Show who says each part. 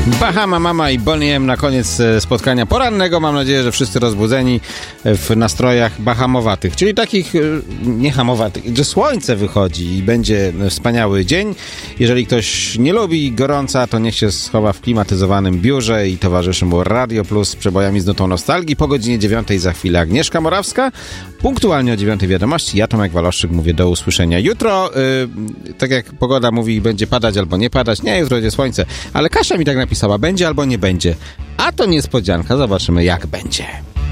Speaker 1: Bahama Mama i Boney M na koniec spotkania porannego. Mam nadzieję, że wszyscy rozbudzeni w nastrojach bahamowatych, czyli takich niehamowatych, że słońce wychodzi i będzie wspaniały dzień. Jeżeli ktoś nie lubi gorąca, to niech się schowa w klimatyzowanym biurze i towarzyszy mu Radio Plus z przebojami z nutą nostalgii. Po godzinie 9 za chwilę Agnieszka Morawska. Punktualnie o 9 wiadomości. Ja, Tomek Waloszczyk, mówię do usłyszenia. Jutro, tak jak pogoda mówi, będzie padać albo nie padać. Nie, jutro będzie słońce. Ale Kasia mi tak napisała, będzie albo nie będzie. A to niespodzianka, zobaczymy jak będzie.